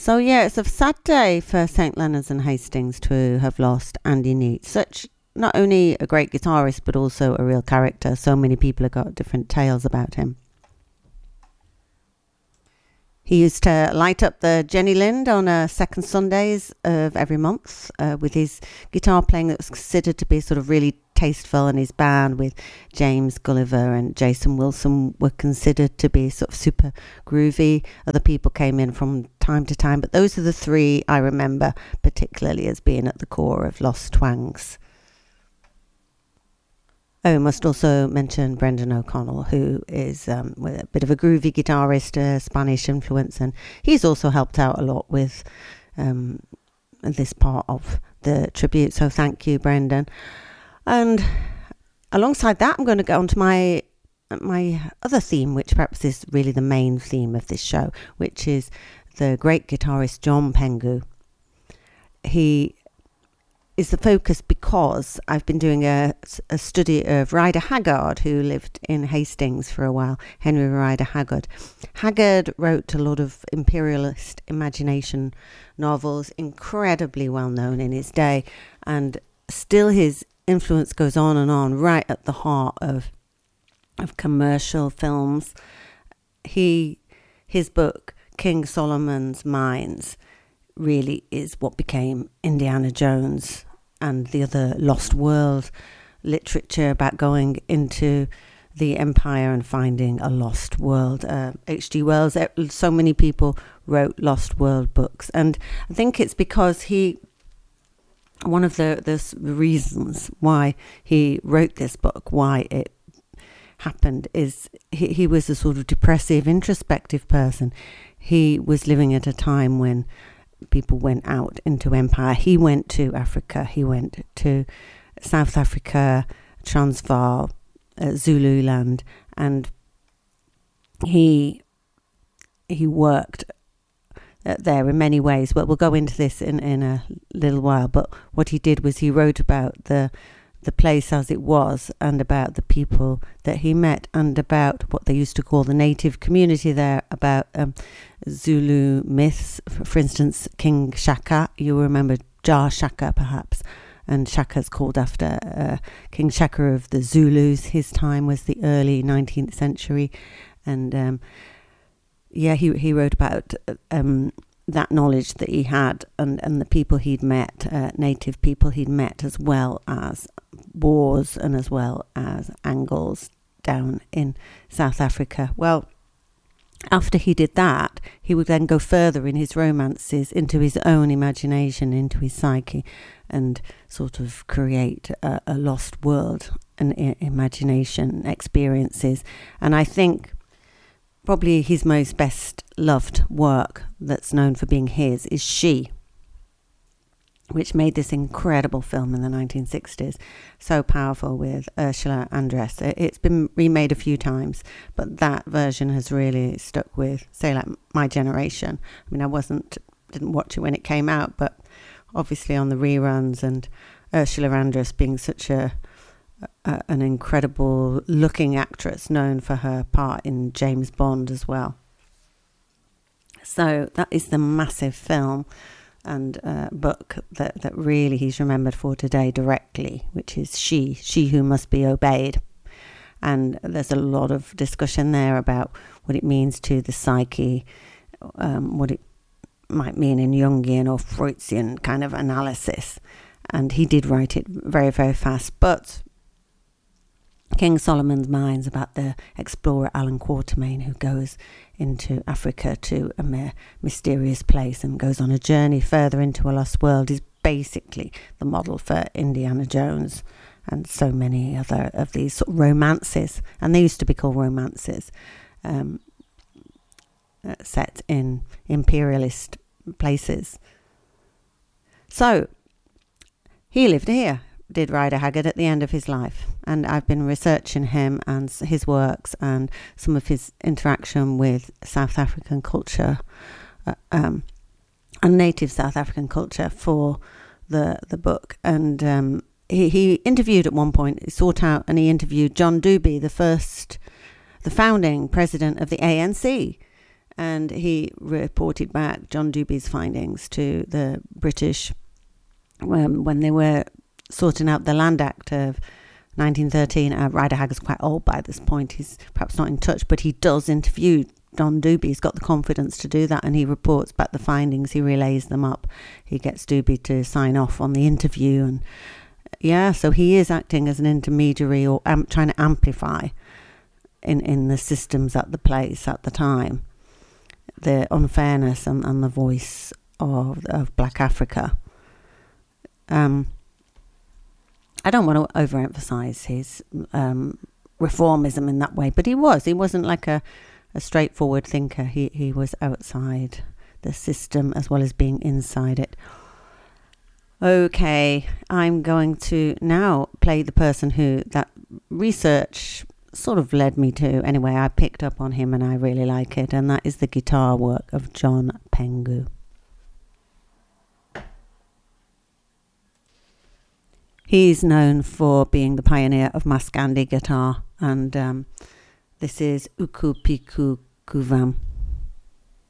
So yeah, it's a sad day for St Leonard's and Hastings to have lost Andy Neate. Such not only a great guitarist, but also a real character. So many people have got different tales about him. He used to light up the Jenny Lind on second Sundays of every month with his guitar playing that was considered to be sort of really tasteful, and his band with James Gulliver and Jason Wilson were considered to be sort of super groovy. Other people came in from time to time, but those are the three I remember particularly as being at the core of Lost Twangs. Oh, must also mention Brendan O'Connell, who is a bit of a groovy guitarist, Spanish influence, and he's also helped out a lot with this part of the tribute. So thank you, Brendan. And alongside that, I'm going to go on to my other theme, which perhaps is really the main theme of this show, which is the great guitarist John Pengu. He is the focus because I've been doing a study of Rider Haggard, who lived in Hastings for a while, Henry Rider Haggard. Haggard wrote a lot of imperialist imagination novels, incredibly well known in his day, and still his influence goes on and on, right at the heart of commercial films. His book, King Solomon's Mines, really is what became Indiana Jones and the other Lost World literature about going into the Empire and finding a lost world. H.G. Wells, so many people wrote Lost World books, and I think it's because one of the reasons why he wrote this book, why it happened, is he was a sort of depressive, introspective person. He was living at a time when people went out into empire. He went to Africa. He went to South Africa, Transvaal, Zululand, and he worked there in many ways. But we'll go into this in a little while. But what he did was he wrote about the place as it was, and about the people that he met, and about what they used to call the native community there, about Zulu myths. For instance, King Shaka, you remember Jar Shaka perhaps, and Shaka's called after King Shaka of the Zulus. His time was the early 19th century, and he wrote about that knowledge that he had, and the people he'd met, native people he'd met, as well as Boers and as well as Angles down in South Africa. Well, after he did that, he would then go further in his romances into his own imagination, into his psyche, and sort of create a lost world and imagination experiences. And I think probably his most best loved work that's known for being his is She, which made this incredible film in the 1960s. So powerful, with Ursula Andress. It's been remade a few times, but that version has really stuck with, say, like my generation. I mean, didn't watch it when it came out, but obviously on the reruns, and Ursula Andress being such an incredible looking actress, known for her part in James Bond as well. So that is the massive film and book that really he's remembered for today directly, which is She Who Must Be Obeyed. And there's a lot of discussion there about what it means to the psyche, what it might mean in Jungian or Freudian kind of analysis. And he did write it very, very fast. But King Solomon's Mines, about the explorer Alan Quatermain, who goes into Africa, to a mysterious place, and goes on a journey further into a lost world, is basically the model for Indiana Jones and so many other of these sort of romances. And they used to be called romances, set in imperialist places. So he lived here, did Rider Haggard, at the end of his life, and I've been researching him and his works and some of his interaction with South African culture and native South African culture for the book. And he interviewed at one point, he sought out and he interviewed John Dewey, the founding president of the ANC, and he reported back John Dewey's findings to the British when they were sorting out the Land Act of 1913. Rider Haggard's quite old by this point. He's perhaps not in touch, but he does interview John Dewey. He's got the confidence to do that, and he reports back the findings. He relays them up. He gets Dewey to sign off on the interview, and so he is acting as an intermediary, or trying to amplify in the systems at the place at the time the unfairness and the voice of Black Africa. I don't want to overemphasize his reformism in that way, but he wasn't like a straightforward thinker. He was outside the system as well as being inside it. Okay, I'm going to now play the person who that research sort of led me to. Anyway, I picked up on him and I really like it, and that is the guitar work of John Penghu. He's known for being the pioneer of Maskandi guitar, and this is Uku Piku Kuvam.